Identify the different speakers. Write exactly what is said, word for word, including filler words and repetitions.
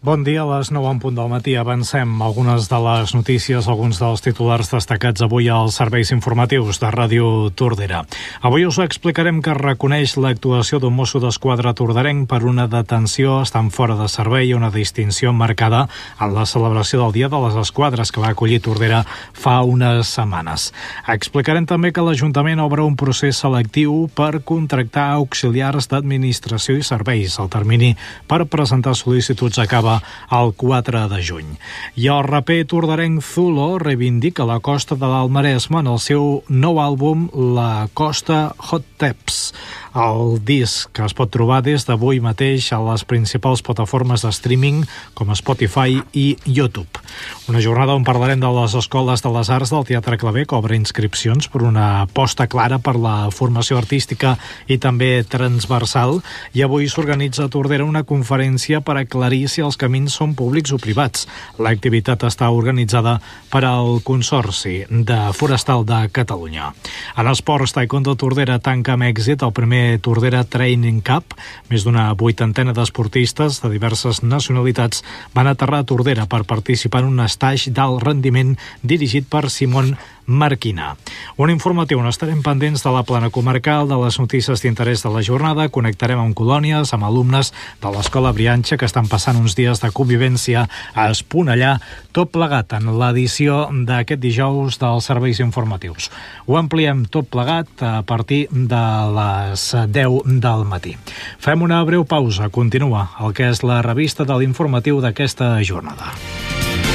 Speaker 1: Bon dia, a les nou en punt del matí avancem algunes de les notícies, alguns dels titulars destacats avui als serveis informatius de Ràdio Tordera. Avui us explicarem que reconeix l'actuació d'un mosso d'esquadra torderenc per una detenció estant fora de servei, una distinció marcada en la celebració del Dia de les Esquadres que va acollir Tordera fa unes setmanes. Explicarem també que l'Ajuntament obre un procés selectiu per contractar auxiliars d'administració i serveis. El termini per presentar sol·licituds acaba el quatre de juny. I el raper torderenc Zulo reivindica la costa de l'Alt Maresme en el seu nou àlbum La Costa Hot Taps. El disc que es pot trobar des d'avui mateix a les principals plataformes de streaming com Spotify i YouTube. Una jornada on parlarem de les escoles de les arts del Teatre Claver, que obre inscripcions per una aposta clara per la formació artística i també transversal, i avui s'organitza a Tordera una conferència per aclarir si els camins són públics o privats. L'activitat està organitzada per al Consorci de Forestal de Catalunya. En esports, Taekwondo Tordera tanca amb èxit el primer Tordera Training Cup. Més d'una vuitantena d'esportistes de diverses nacionalitats van aterrar a Tordera per participar en un estatge d'alt rendiment dirigit per Simón Marquina. Un informatiu on estarem pendents de la plana comarcal, de les notícies d'interès de la jornada, connectarem amb colònies, amb alumnes de l'Escola Brianxa que estan passant uns dies de convivència a Esponellà, tot plegat en l'edició d'aquest dijous dels serveis informatius. Ho ampliem tot plegat a partir de les deu del matí. Fem una breu pausa, continua el que és la revista de l'informatiu d'aquesta jornada.